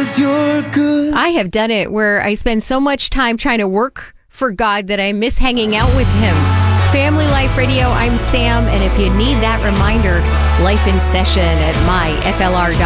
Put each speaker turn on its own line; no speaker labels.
'cause you're good.
I have done it where I spend so much time trying to work for God that I miss hanging out with Him. Family Life Radio, I'm Sam, and if you need that reminder, Life in Session at myflr.com.